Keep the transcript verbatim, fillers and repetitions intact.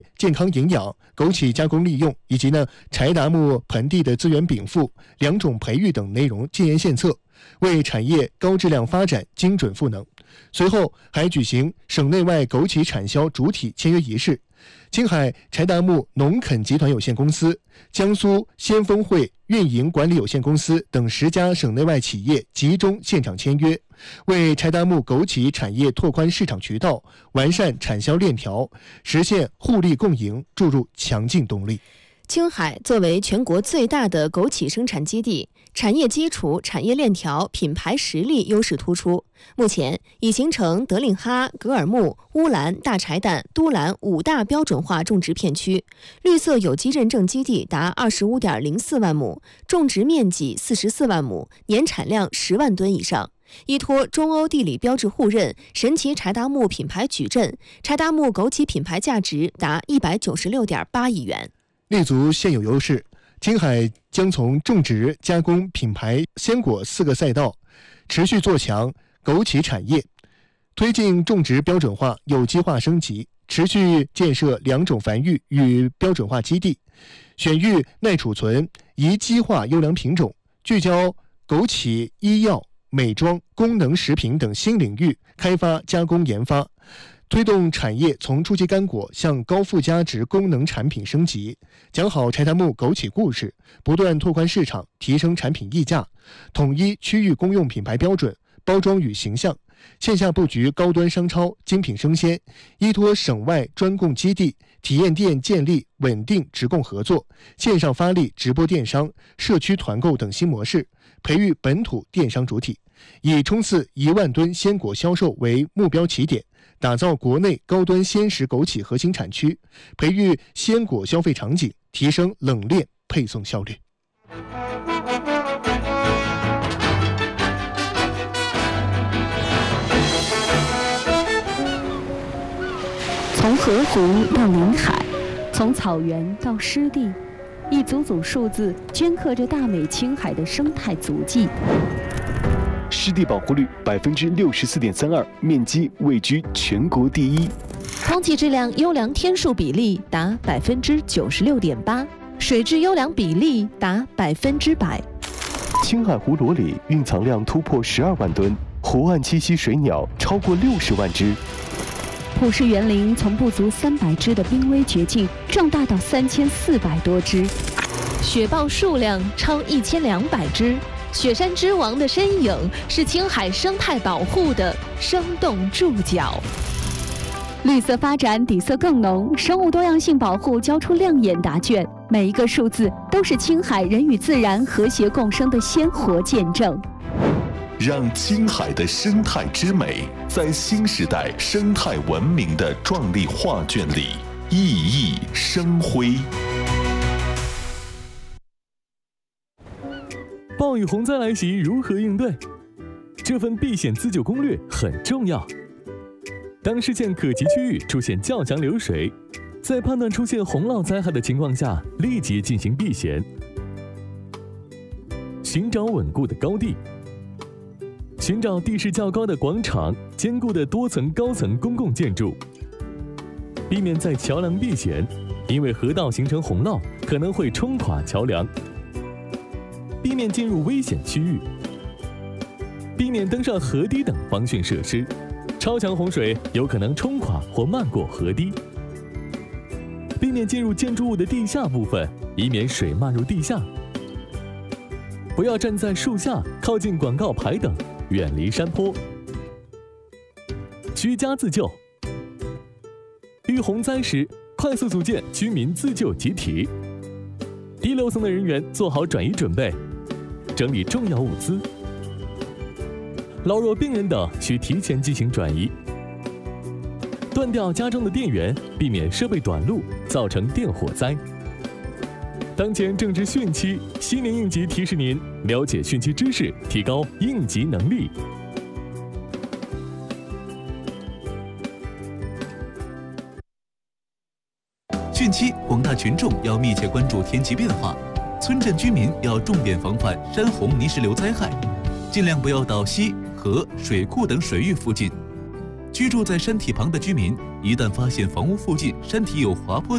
健康营养、枸杞加工利用以及呢柴达木盆地的资源禀赋、两种培育等内容建言献策，为产业高质量发展精准赋能。随后还举行省内外枸杞产销主体签约仪式。青海柴达木农垦集团有限公司、江苏先锋汇运营管理有限公司等十家省内外企业集中现场签约，为柴达木枸杞产业拓宽市场渠道、完善产销链条，实现互利共赢注入强劲动力。 青海作为全国最大的枸杞生产基地，产业基础、产业链条、品牌实力优势突出。目前已形成德令哈、格尔木、乌兰、大柴旦、都兰五大标准化种植片区，绿色有机认证基地达二十五点零四万亩，种植面积四十四万亩，年产量十万吨以上。依托中欧地理标志互认、神奇柴达木品牌矩阵，柴达木枸杞品牌价值达一百九十六点八亿元。 立足现有优势，青海将从种植、加工、品牌、鲜果四个赛道持续做强枸杞产业，推进种植标准化、有机化升级，持续建设两种繁育与标准化基地，选育耐储存、宜机化优良品种，聚焦枸杞医药、美妆、功能食品等新领域开发加工研发，推动产业从初级干果向高附加值功能产品升级，讲好柴达木枸杞故事，不断拓宽市场，提升产品溢价，统一区域公用品牌标准、包装与形象，线下布局高端商超、精品生鲜，依托省外专供基地、体验店建立稳定直供合作，线上发力直播电商、社区团购等新模式，培育本土电商主体，以冲刺一万吨鲜果销售为目标起点，打造国内高端鲜食枸杞核心产区，培育鲜果消费场景，提升冷链配送效率。 从河湖到临海，从草原到湿地，一组组数字镌刻着大美青海的生态足迹。 湿地保护率百分之六十四点三二，面积位居全国第一。 空气质量优良天数比例达百分之九十六点八，水质优良比例达百分之百。 青海湖裸里蕴藏量突破十二万吨，湖岸栖息水鸟超过六十万只。 普氏园林从不足三百只的濒危绝境壮大到三千四百多只， 雪豹数量超一千两百只。雪山之王的身影是青海生态保护的生动注脚。 绿色发展底色更浓，生物多样性保护交出亮眼答卷，每一个数字都是青海人与自然和谐共生的鲜活见证。 让青海的生态之美在新时代生态文明的壮丽画卷里熠熠生辉。 暴雨洪灾来袭，如何应对？这份避险自救攻略很重要。当事件可及区域出现较强流水，在判断出现洪涝灾害的情况下，立即进行避险。寻找稳固的高地，寻找地势较高的广场、坚固的多层高层公共建筑，避免在桥梁避险，因为河道形成洪涝可能会冲垮桥梁。避免进入危险区域，避免登上河堤等防汛设施，超强洪水有可能冲垮或漫过河堤。避免进入建筑物的地下部分，以免水漫入地下。不要站在树下、靠近广告牌等，远离山坡。居家自救，遇洪灾时，快速组建居民自救集体。低楼层的人员做好转移准备，整理重要物资。老弱病人等需提前进行转移。断掉家中的电源，避免设备短路造成电火灾。当前正值汛期，西年应急提示您了解汛期知识，提高应急能力。 汛期，广大群众要密切关注天气变化，村镇居民要重点防范山洪泥石流灾害，尽量不要到溪、河、水库等水域附近。居住在山体旁的居民，一旦发现房屋附近山体有滑坡